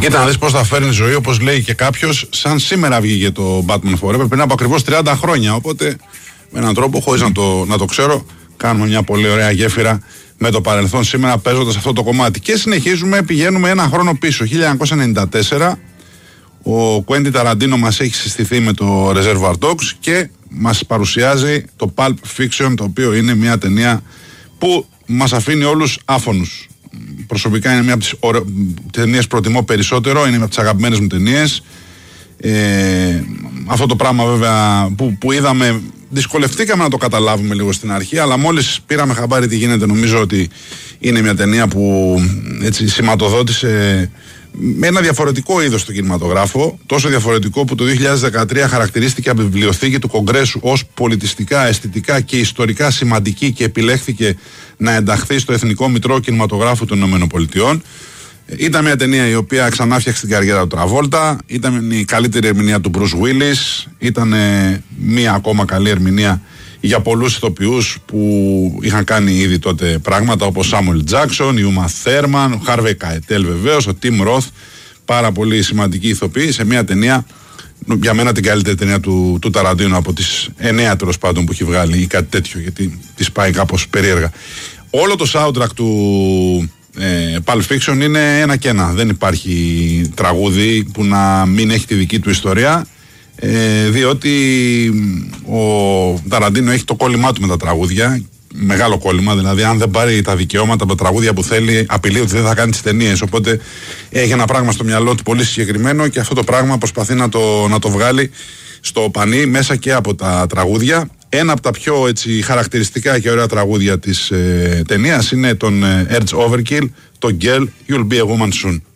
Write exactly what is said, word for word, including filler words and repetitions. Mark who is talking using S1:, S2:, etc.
S1: Κοίτα να δεις πώς θα φέρνει ζωή, όπως λέει και κάποιος, σαν σήμερα βγήκε το Batman Forever πριν από ακριβώς τριάντα χρόνια. Οπότε με έναν τρόπο, χωρίς να το, να το ξέρω, κάνουμε μια πολύ ωραία γέφυρα με το παρελθόν σήμερα παίζοντας αυτό το κομμάτι. Και συνεχίζουμε, πηγαίνουμε ένα χρόνο πίσω. χίλια εννιακόσια ενενήντα τέσσερα ο Κουέντιν Ταραντίνο μας έχει συστηθεί με το Reservoir Dogs και μας παρουσιάζει το Pulp Fiction, το οποίο είναι μια ταινία που μας αφήνει όλους άφωνους. Προσωπικά είναι μια από τις ωραί... ταινίες που προτιμώ περισσότερο, είναι μια από τις αγαπημένες μου ταινίες. Ε, αυτό το πράγμα βέβαια που, που είδαμε, δυσκολευτήκαμε να το καταλάβουμε λίγο στην αρχή, αλλά μόλις πήραμε χαμπάρι τι γίνεται, νομίζω ότι είναι μια ταινία που έτσι σηματοδότησε με ένα διαφορετικό είδος στο κινηματογράφο, τόσο διαφορετικό που το δύο χιλιάδες δεκατρία χαρακτηρίστηκε από τη βιβλιοθήκη του Κογκρέσου ως πολιτιστικά, αισθητικά και ιστορικά σημαντική και επιλέχθηκε να ενταχθεί στο Εθνικό Μητρό Κινηματογράφου των ΗΠΑ. Ήταν μια ταινία η οποία ξανά φτιάξε την καριέρα του Τραβόλτα, ήταν η καλύτερη ερμηνεία του Μπρους Βίλις, ήταν μια ακόμα καλή ερμηνεία για πολλούς ηθοποιούς που είχαν κάνει ήδη τότε πράγματα όπως Σάμουελ Τζάκσον, η Ούμα Θέρμαν, ο Χάρβεϊ Καετέλ βεβαίως, ο Τιμ Ροθ, πάρα πολύ σημαντικοί ηθοποιοί σε μια ταινία, για μένα την καλύτερη ταινία του, του Ταραντίνο από τις εννέα τέλος πάντων που έχει βγάλει ή κάτι τέτοιο, γιατί της πάει κάπως περίεργα. Όλο το soundtrack του ε, Pulp Fiction είναι ένα και ένα, δεν υπάρχει τραγούδι που να μην έχει τη δική του ιστορία. Ε, διότι ο Ταραντίνο έχει το κόλλημά του με τα τραγούδια, μεγάλο κόλλημα, δηλαδή αν δεν πάρει τα δικαιώματα από τα τραγούδια που θέλει, απειλεί ότι δεν θα κάνει τις ταινίες, οπότε έχει ένα πράγμα στο μυαλό του πολύ συγκεκριμένο και αυτό το πράγμα προσπαθεί να το, να το βγάλει στο πανί μέσα και από τα τραγούδια. Ένα από τα πιο έτσι, χαρακτηριστικά και ωραία τραγούδια της ε, ταινίας είναι τον ε, Edge Overkill, το Girl, You'll Be a Woman Soon.